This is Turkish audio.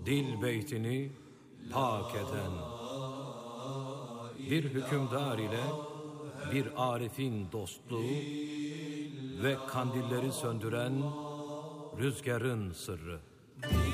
dil beytini pak eden, bir hükümdar ile bir arifin dostluğu ve kandilleri söndüren rüzgarın sırrı.